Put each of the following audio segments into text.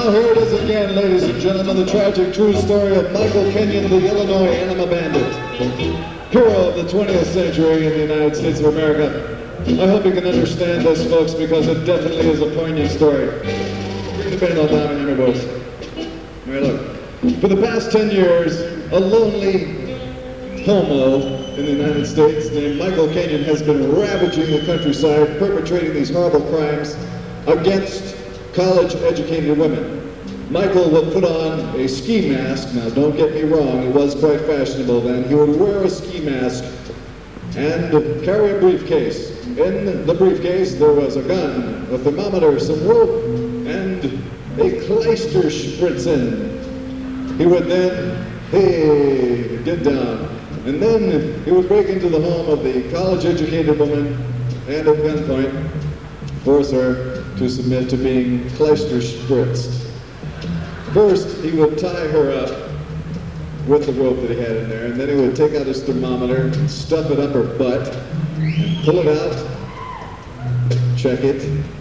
Well, here it is again, ladies and gentlemen, the tragic true story of Michael Kenyon, the Illinois Anima Bandit, hero of the 20th century in the United States of America. I hope you can understand this, folks, because it definitely is a poignant story. Bring the band on down and hear me, boys. All right, look. For the past 10 years, a lonely homo in the United States named Michael Kenyon has been ravaging the countryside, perpetrating these horrible crimes against college-educated women. Michael would put on a ski mask. Now, don't get me wrong, it was quite fashionable then. He would wear a ski mask and carry a briefcase. In the briefcase, there was a gun, a thermometer, some rope, and a Kleisterspritzen. He would then, hey, get down. And then he would break into the home of the college-educated woman and at gunpoint force her to submit to being Kleisterspritzed. First, he would tie her up with the rope that he had in there, and then he would take out his thermometer and stuff it up her butt, and pull it out, check it,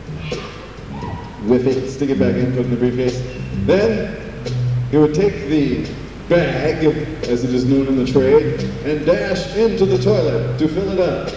whip it, stick it back in, put it in the briefcase. Then he would take the bag, as it is known in the trade, and dash into the toilet to fill it up.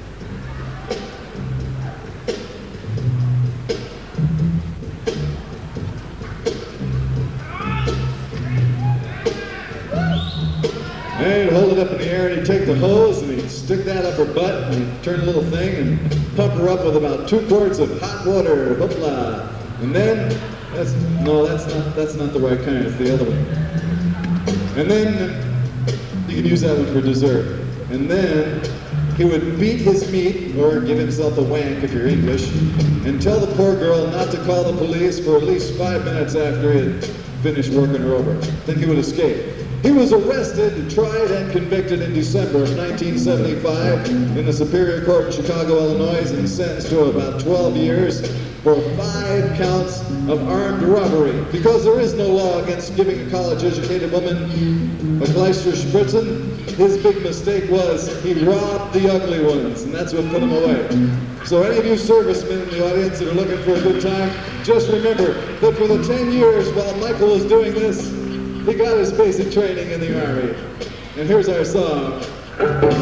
And he'd hold it up in the air, and he'd take the hose and he'd stick that up her butt, and he'd turn a little thing and pump her up with about 2 quarts of hot water. Hoopla. And then, that's not the right kind, it's the other one. And then you can use that one for dessert. And then he would beat his meat, or give himself a wank if you're English, and tell the poor girl not to call the police for at least 5 minutes after he had finished working her over. Then he would escape. He was arrested, tried, and convicted in December of 1975 in the Superior Court in Chicago, Illinois, and sentenced to about 12 years for 5 counts of armed robbery. Because there is no law against giving a college-educated woman a Kleisterspritzen, his big mistake was he robbed the ugly ones, and that's what put him away. So any of you servicemen in the audience that are looking for a good time, just remember that for the 10 years while Michael was doing this, he got his basic training in the Army. And here's our song.